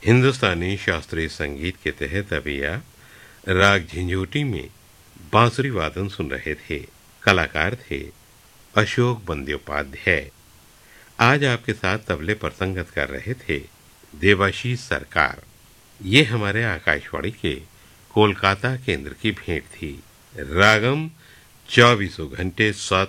हिंदुस्तानी शास्त्रीय संगीत के तहत अभी आप राग झंझोटी में बांसुरी वादन सुन रहे थे। कलाकार थे अशोक बंद्योपाध्याय। आज आपके साथ तबले पर संगत कर रहे थे देवाशीष सरकार। ये हमारे आकाशवाणी के कोलकाता केंद्र की भेंट थी। रागम 24 घंटे 7